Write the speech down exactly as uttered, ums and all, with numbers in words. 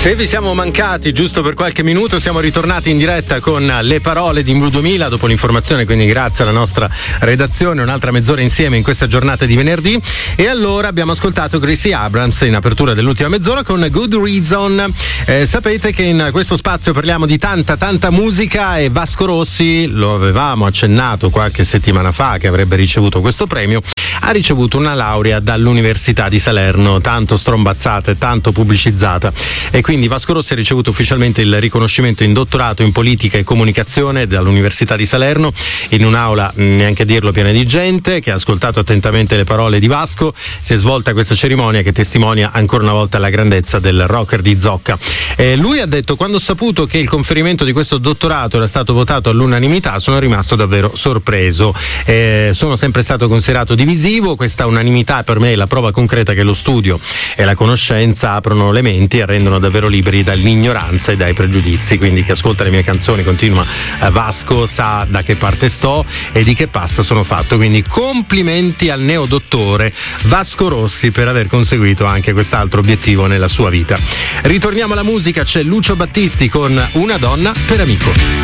Se vi siamo mancati giusto per qualche minuto, siamo ritornati in diretta con le parole di Blu duemila dopo l'informazione, quindi grazie alla nostra redazione, un'altra mezz'ora insieme in questa giornata di venerdì. E allora abbiamo ascoltato Gracie Abrams in apertura dell'ultima mezz'ora con Good Reason. Eh, sapete che in questo spazio parliamo di tanta tanta musica e Vasco Rossi, lo avevamo accennato qualche settimana fa che avrebbe ricevuto questo premio, ha ricevuto una laurea dall'Università di Salerno, tanto strombazzata e tanto pubblicizzata, e quindi Vasco Rossi ha ricevuto ufficialmente il riconoscimento in dottorato in politica e comunicazione dall'Università di Salerno, in un'aula, neanche a dirlo, piena di gente che ha ascoltato attentamente le parole di Vasco. Si è svolta questa cerimonia che testimonia ancora una volta la grandezza del rocker di Zocca. E lui ha detto: quando ho saputo che il conferimento di questo dottorato era stato votato all'unanimità sono rimasto davvero sorpreso. Eh, sono sempre stato considerato divisivo, questa unanimità per me è la prova concreta che lo studio e la conoscenza aprono le menti e rendono davvero liberi dall'ignoranza e dai pregiudizi. Quindi chi ascolta le mie canzoni, continua eh, Vasco, sa da che parte sto e di che pasta sono fatto. Quindi complimenti al neodottore Vasco Rossi per aver conseguito anche quest'altro obiettivo nella sua vita. Ritorniamo alla musica, c'è Lucio Battisti con Una donna per amico.